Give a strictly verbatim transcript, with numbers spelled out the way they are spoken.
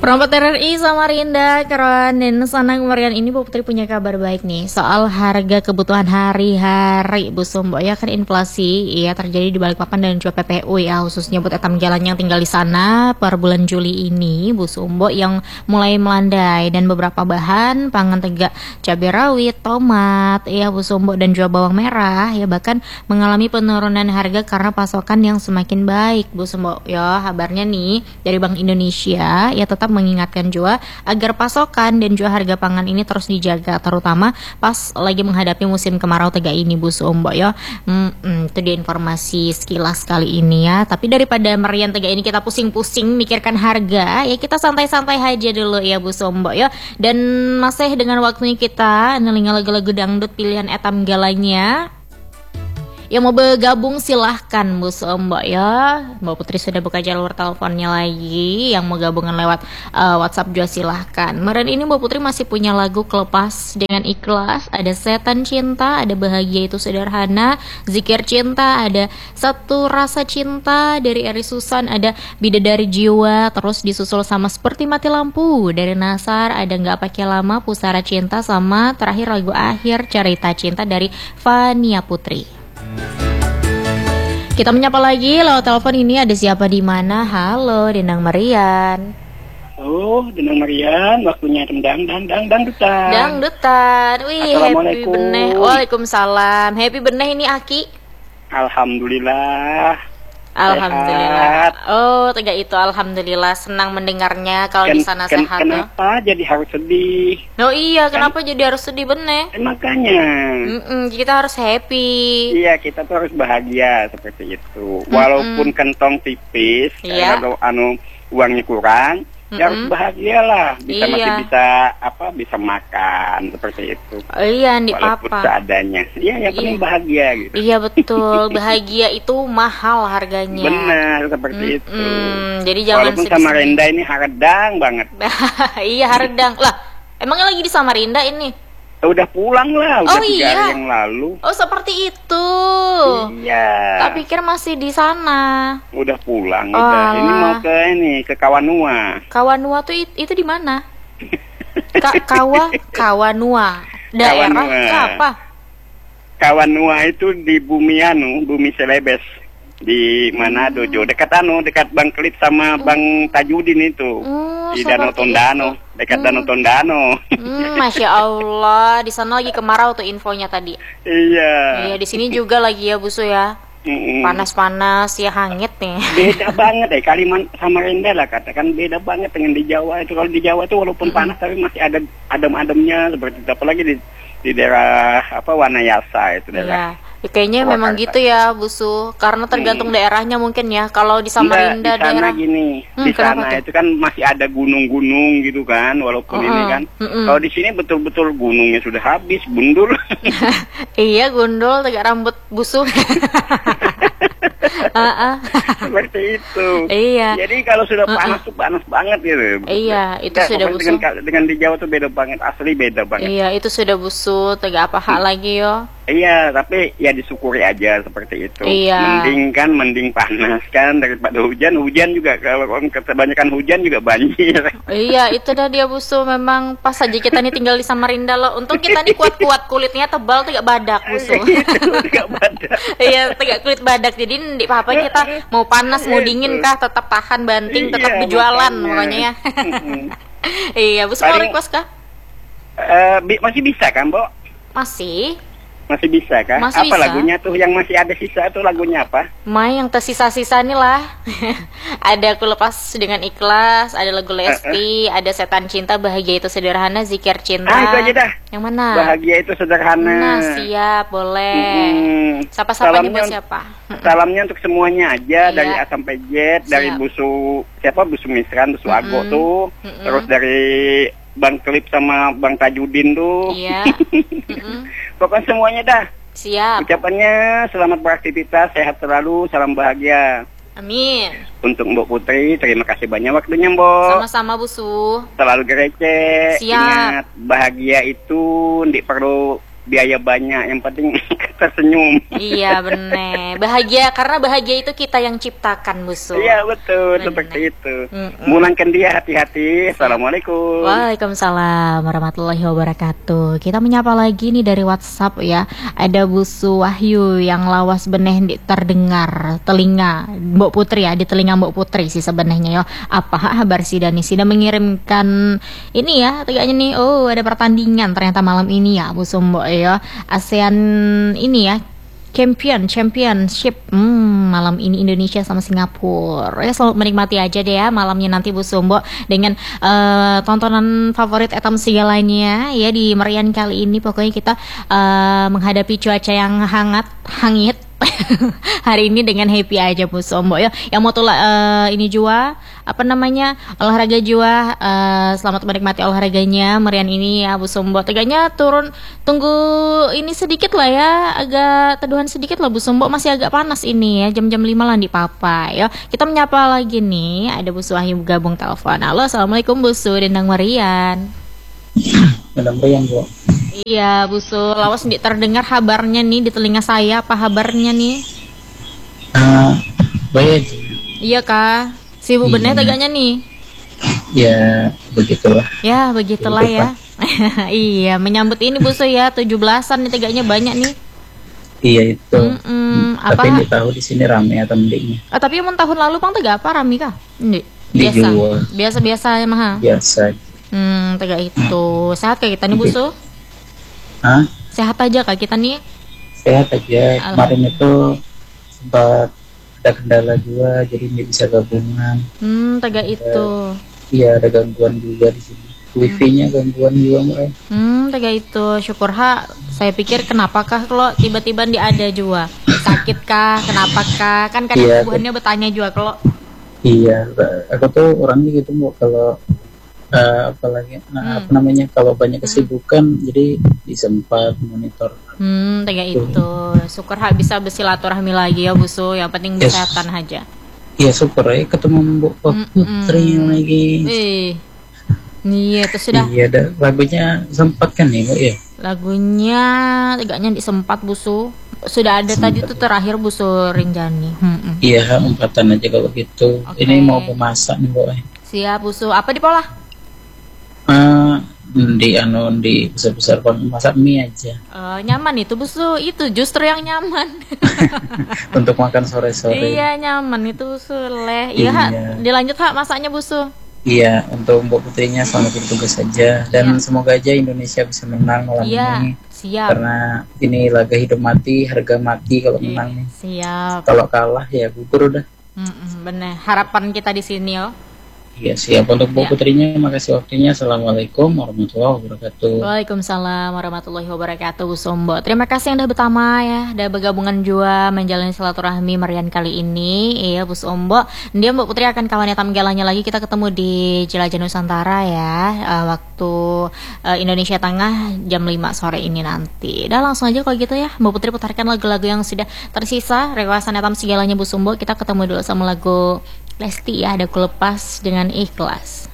Perompak R R I Samarinda Kerawan dan Sanang kemarin ini Bu Putri punya kabar baik nih soal harga kebutuhan hari-hari Bu Sumbo ya, kan inflasi ya terjadi di Balikpapan dan juga P P U ya, khususnya buat etam jalan yang tinggal di sana per bulan Juli ini Bu Sumbo yang mulai melandai, dan beberapa bahan pangan tegak cabai rawit, tomat ya Bu Sumbo, dan juga bawang merah ya bahkan mengalami penurunan harga karena pasokan yang semakin baik Bu Sumbo ya. Kabarnya nih dari Bank Indonesia ya tetap mengingatkan juga agar pasokan dan juga harga pangan ini terus dijaga, terutama pas lagi menghadapi musim kemarau tegak ini Bu Sumbo ya. Hmm, hmm, itu dia informasi sekilas kali ini ya. Tapi daripada merian tegak ini kita pusing-pusing mikirkan harga ya, kita santai-santai aja dulu ya Bu Sumbo ya. Dan masih dengan waktunya kita nelinga lagu-lagu dangdut pilihan etam galanya. Yang mau bergabung silahkan Bu Sumbo ya. Mbak Putri sudah buka jalur teleponnya lagi. Yang mau gabungan lewat uh, WhatsApp juga silahkan. Kemarin ini Mbak Putri masih punya lagu Kelepas dengan Ikhlas, ada Setan Cinta, ada Bahagia Itu Sederhana, Zikir Cinta, ada Satu Rasa Cinta dari Eri Susan, ada Bidadari Jiwa, terus disusul sama Seperti Mati Lampu dari Nasar, ada Nggak Pakai Lama, Pusara Cinta, sama terakhir lagu akhir Cerita Cinta dari Fania Putri. Kita menyapa lagi lewat telepon, ini ada siapa di mana? Halo, Denang Marian. Halo, Denang Marian, waktunya rendang dan dang dangdutan. Dangdutan. Wih, happy beneh. Waalaikumsalam. Happy beneh ini Aki. Alhamdulillah. Alhamdulillah. Sehat. Oh, tegak itu alhamdulillah, senang mendengarnya kalau Ken, di sana ken, sehat. Kenapa ya? Jadi harus sedih? Oh iya, kan, kenapa jadi harus sedih beneh? Eh, makanya. Mm-mm, kita harus happy. Iya, kita tuh harus bahagia seperti itu. Walaupun Mm-mm. kentong tipis, iya. Kalau anu uangnya kurang, ya harus bahagia lah, bisa iya. masih bisa apa bisa makan seperti itu. Oh, iya, di walaupun papa. seadanya. Iya, yang penting iya. bahagia gitu. Iya betul, bahagia itu mahal harganya. Benar seperti mm-hmm. itu. Jadi jangan walaupun Samarinda ini haredang banget. Iya haredang lah. Emangnya lagi di Samarinda ini? Udah pulang lah, udah oh, tiga iya. hari yang lalu. Oh seperti itu. Iya. Tak pikir masih di sana. Udah pulang, oh, udah. Ini mau ke ini ke Kawanua. Kawanua tuh itu, itu di mana? Ka Kawa Kawanua. Daerah Kawanua. Apa? Kawanua itu di bumi anu, bumi Celebes. Di Manado, Jo, dekat anu, dekat Bang Klip sama hmm. Bang Tajudin itu. Hmm, di Danau Tondano, itu. dekat hmm. Danau Tondano. Hmm, Masya Allah, di sana lagi kemarau tuh infonya tadi. Iya. Iya, di sini juga lagi ya Busu ya. Mm-mm. Panas-panas ya, hangit nih. Beda banget deh Kalimantan Samarinda lah, katakan beda banget dengan di Jawa itu. Kalau di Jawa itu walaupun mm-hmm. panas tapi masih ada adem-ademnya seperti itu, apalagi di di daerah apa Wanayasa itu daerah. Iya. Ya, kayaknya Purwakarta. Memang gitu ya Busu, karena tergantung hmm. daerahnya mungkin ya. Kalau di Samarinda Enggak, di sana daerah gini, hmm, di sana itu kan masih ada gunung-gunung gitu kan, walaupun uh-uh. ini kan. Uh-uh. Kalau di sini betul-betul gunungnya sudah habis, gundul. Iya, gundul, tegak rambut busuk. uh-uh. Seperti itu. Iya. Jadi kalau sudah panas uh-uh. tuh panas banget gitu. Iya, itu ya, sudah busuk. Dengan, dengan di Jawa tuh beda banget, asli beda banget. Iya, itu sudah busuk, tegak apa hak hmm. lagi yo. Iya, tapi ya disyukuri aja seperti itu. Iya. Mending kan, mending panas kan daripada hujan. Hujan juga kalau kebanyakan hujan juga banjir. Iya, itu dah dia Busu. Memang pas aja kita nih tinggal di Samarinda loh. Untung kita nih kuat-kuat, kulitnya tebal, tegak badak Busu. Tegak badak. Iya, tegak kulit badak. Jadi di apa kita mau panas mau dingin kah tetap tahan banting, tetap iya, berjualan makanya ya. Iya, Busu mau request kah? Uh, bi- masih bisa kan, Bo? Masih. Masih bisa kan? Masih apa bisa. Lagunya tuh yang masih ada sisa tuh lagunya apa? Mai yang tersisa-sisa nih lah. Ada Aku Lepas Dengan Ikhlas, ada lagu Lesti, uh, uh. ada Setan Cinta, Bahagia Itu Sederhana, Zikir Cinta. Ah, itu aja dah. Yang mana? Bahagia Itu Sederhana. Nah, siap, boleh. Hmm. Siapa-siapa nih buat siapa? Salamnya untuk semuanya aja, iya. Dari A sampai Z, siap. Dari Busu siapa? Busu Misran, Busu mm-hmm. Ago tuh, mm-hmm. terus dari Bang Klip sama Bang Tajudin tuh. Iya. Mm-hmm. Pokoknya semuanya dah. Siap. Ucapannya selamat beraktivitas, sehat selalu, salam bahagia. Amin. Untuk Mbak Putri, terima kasih banyak waktunya, Mbak. Sama-sama, Busu. Selalu gerece. Siap. Ingat, bahagia itu nggak perlu biaya banyak, yang penting tersenyum. Iya bener, bahagia karena bahagia itu kita yang ciptakan, Busu. Iya betul, bener. Seperti itu. Mm-mm. Mulangkan dia hati-hati. Assalamualaikum. Waalaikumsalam warahmatullahi wabarakatuh. Kita menyapa lagi nih dari WhatsApp ya. Ada Busu Wahyu yang lawas beneh di terdengar telinga Mbok Putri ya, di telinga Mbok Putri sih sebenarnya ya. Apa kabar sih Dani? Sudah mengirimkan ini ya, tegaknya nih. Oh, ada pertandingan ternyata malam ini ya, Busu Mbok ya. ASEAN ini ya, Champion, Championship hmm, malam ini Indonesia sama Singapura. Ya selamat menikmati aja deh ya malamnya nanti Bu Sumbo dengan uh, tontonan favorit etam segalanya ya di merian kali ini. Pokoknya kita uh, menghadapi cuaca yang hangat, hangit hari ini dengan happy aja Bu Sombo ya. Yang mau tuh uh, ini jua apa namanya olahraga jua uh, selamat menikmati olahraganya merian ini ya Bu Sombo. Tegaknya turun tunggu ini sedikit lah ya, agak teduhan sedikit lah Bu Sombo, masih agak panas ini ya jam-jam lima lah di Papa ya. Kita menyapa lagi nih, ada Bu Suahim gabung telepon. Halo, assalamualaikum Bu Su, Dendang Marian. Dendang Marian Bu. Iya, Bu Su, lawas di terdengar kabarnya nih di telinga saya, apa kabarnya nih? Uh, baik. Iya kah? Sibuk bener tegaknya nih? Ya, begitulah. Ya, begitulah ya. Iya, menyambut ini Bu Su ya, tujuh belasan nih tegaknya banyak nih. Iya itu. Mm-mm, tapi apa? Ini tahu di sini rame atau mendingnya. Ah, tapi emang tahun lalu Bang tegak apa rame kah? Ini biasa. Dijual. Biasa-biasa emang ha? Biasa. Hmm, tegak itu. Sehat kayak kita nih Bu Su? Hah? Sehat aja kak kita nih? Sehat aja. Kemarin itu sempat ada kendala juga, jadi nggak bisa gabungan. Hmm, tegak itu. Iya, ada gangguan juga di sini. Wifi-nya gangguan juga mulai. Hmm, tegak itu. Syukur ha. Saya pikir kenapakah kalau tiba-tiba di ada juga sakit kah? Kenapakah? Kan kadang iya, ibuannya bertanya juga kalau. Iya, aku tuh orangnya gitu mau kalau Uh, apalagi nah hmm. apa namanya kalau banyak kesibukan hmm. jadi disempat monitor. Hmm, tega itu. Syukur ha bisa bersilaturahmi lagi ya Bu Su. Yang penting yes. Kesehatan aja. Iya syukur ya ketemu Bu Putri hmm. lagi. Eh. Iya itu sudah. Iya ada lagunya sempat kan nih Bu ya. Lagunya tegaknya disempat Bu Su. Sudah ada sempat. Tadi tuh terakhir Bu Su Rinjani. Hmm. Iya umpatan aja kalau gitu. Okay. Ini mau memasak nih Bu. Siap Bu Su. Apa di pola? Uh, di anu di besar-besar masak mie aja. Uh, nyaman itu Bu Su, itu justru yang nyaman. Untuk makan sore-sore. Iya nyaman itu Bu Su leh. Iya, iya. Ha, dilanjut ha masaknya Bu Su. Iya untuk Mbok Putrinya selamat bertugas saja dan iya. Semoga aja Indonesia bisa menang malam iya, ini. Siap. Karena ini laga hidup mati, harga mati kalau menang nih. Siap. Kalau kalah ya gugur udah. Mm-mm, bener. Harapan kita di sini yo. Iya siap untuk Bu ya. Putrinya, makasih waktunya. Assalamualaikum warahmatullahi wabarakatuh. Waalaikumsalam warahmatullahi wabarakatuh Bu Sombo. Terima kasih yang udah pertama ya, udah bergabungan juga menjalani silaturahmi merian kali ini ya Bu Sombo. Dia Mbak Putri akan kawannya tamgelannya lagi, kita ketemu di Jelajah Nusantara ya, uh, waktu uh, Indonesia Tengah jam lima sore ini nanti. Udah langsung aja kalau gitu ya, Mbak Putri putarkan lagu-lagu yang sudah tersisa, requestan etam segalanya Bu Sombo. Kita ketemu dulu sama lagu Lesti ya, ada Ku Lepas dengan Ikhlas.